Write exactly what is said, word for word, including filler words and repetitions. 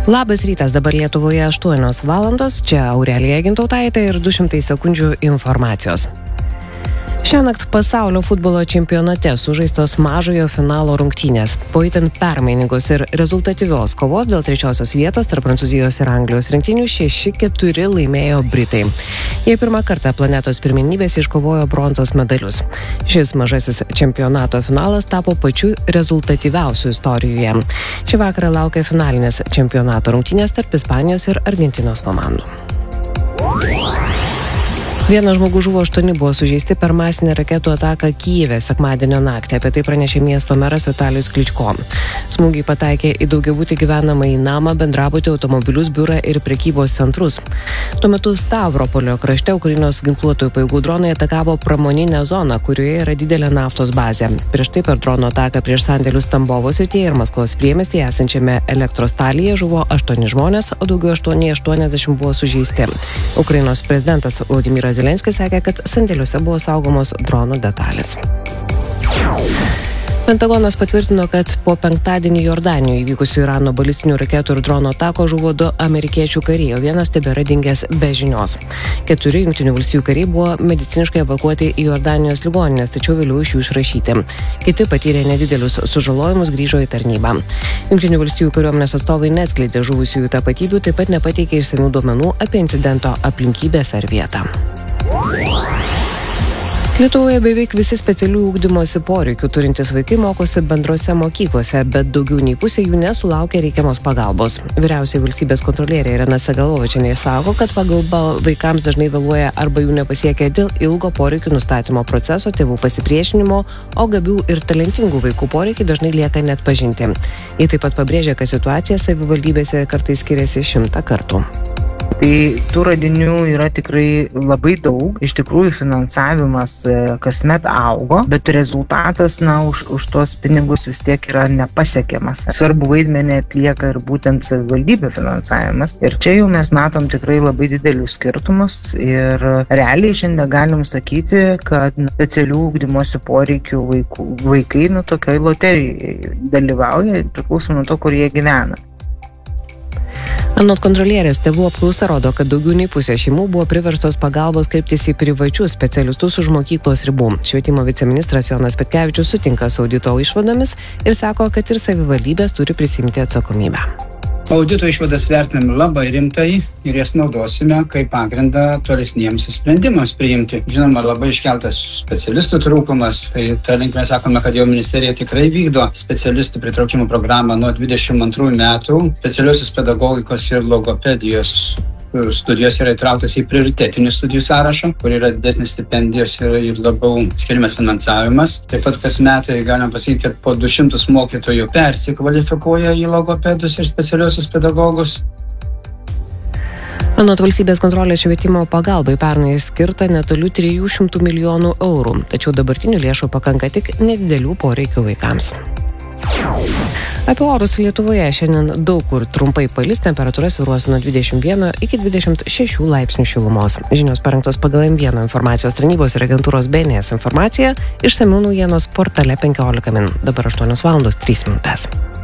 Labas rytas, dabar Lietuvoje aštuonios valandos, čia Aurelija Gintautaitė ir du šimtai sekundžių informacijos. Šiąnakt pasaulio futbolo čempionate sužaistos mažojo finalo rungtynės. Po itin permainingos ir rezultatyvios kovos dėl trečiosios vietos tarp Prancūzijos ir Anglijos rinktinių šeši keturi laimėjo Britai. Jie pirmą kartą planetos pirmenybės iškovojo bronzos medalius. Šis mažasis čempionato finalas tapo pačiu rezultatyviausiu istorijoje. Šį vakarą laukia finalinės čempionato rungtynės tarp Ispanijos ir Argentinos komandų. Vienas žmogus žuvo, aštuoni buvo sužeisti per masinę raketų ataką Kijeve sekmadienio naktį. Apie tai pranešė miesto meras Vitalijus Kličko. Smūgiai pataikė į daugiabutį gyvenamąjį namą, bendrabutį, automobilius, biurą ir prekybos centrus. Tuo metu Stavropolio krašte Ukrainos ginkluotųjų pajėgų dronai atakavo pramoninę zoną, kurioje yra didelė naftos bazė. Prieš tai per drono ataką prieš sandėlius Tambovo srityje ir Maskvos priemiestyje esančiame Elektrostalyje žuvo aštuoni žmonės, o daugiau aštuoni aštuoniasdešimt buvo sužeisti. Ukrainos prezidentas Volodymyras Zelenskis sakė, kad sandėliuose buvo saugomos dronų detalės. Pentagonas patvirtino, kad po penktadienį Jordanijoje įvykusių Irano balistinių raketų ir drono atako žuvo du amerikiečių kariai, o vienas tebėra dingęs be žinios. Keturi Jungtinių valstijų kariai buvo mediciniškai evakuoti į Jordanijos ligonines, tačiau vėliau iš jų išrašyti. Kiti patyrė nedidelius sužalojimus, grįžo į tarnybą. Jungtinių valstijų kariuomenės atstovai neatskleidė žuvusiųjų tapatybių, taip pat nepateikė išsamių duomenų apie incidento aplinkybės ar vietą. Lietuvoje beveik visi specialių ugdymosi poreikių turintys vaikai mokosi bendrose mokyklose, bet daugiau nei pusė jų nesulaukia reikiamos pagalbos. Vyriausioji valstybės kontrolierė Irena Segalovičienė sako, kad pagalba vaikams dažnai vėluoja arba jų nepasiekia dėl ilgo poreikių nustatymo proceso, tėvų pasipriešinimo, o gabių ir talentingų vaikų poreikiai dažnai lieka net pažinti. Jie taip pat pabrėžia, kad situacija savivaldybėse kartais skiriasi šimtą kartų. Tai tų radinių yra tikrai labai daug. Iš tikrųjų finansavimas kasmet augo, bet rezultatas, na, už, už tuos pinigus vis tiek yra nepasiekiamas. Svarbu vaidmenį atlieka ir būtent savivaldybių finansavimas. Ir čia jau mes matom tikrai labai didelius skirtumus ir realiai šiandien galim sakyti, kad specialių ugdymosi poreikių vaikų, vaikai nu tokioj loterijai dalyvauja, priklauso nuo to, kur jie gyvena. Anot kontrolierės, tėvų apklausa rodo, kad daugiau nei pusė šeimų buvo priverstos pagalbos kreiptis į privačius specialistus už mokyklos ribų. Švietimo viceministras Jonas Petkevičius sutinka su audito išvadomis ir sako, kad ir savivaldybės turi prisimti atsakomybę. Audito išvadas vertiname labai rimtai ir jas naudosime kaip pagrindą tolesniems sprendimams priimti. Žinoma, labai iškeltas specialistų trūkumas, tai ta linkme sakome, kad jau ministerija tikrai vykdo specialistų pritraukimo programą nuo dvidešimt antrųjų metų. Specialiosios pedagogikos ir logopedijos studijos yra įtrauktas į prioritetinių studijų sąrašą, kur yra didesnis stipendijos ir, ir labiau skiriamas finansavimas. Taip pat kas metai galim pasakyti, kad po du šimtus mokytojų persikvalifikuoja į logopedus ir specialiosius pedagogus. Anot valstybės kontrolės švietimo pagalbai pernai skirta netoli trijų šimtų milijonų eurų, tačiau dabartinių lėšų pakanka tik nedidelių poreikių vaikams. Apie orus Lietuvoje šiandien daug kur trumpai palis, temperatūra svyruos nuo dvidešimt vieno iki dvidešimt šešių laipsnių šilumos. Žinios parengtos pagal M vienas informacijos tarnybos ir agentūros B N S informaciją, išsamių naujienos portale penkiolika min. Dabar aštuonios valandos trys minutės.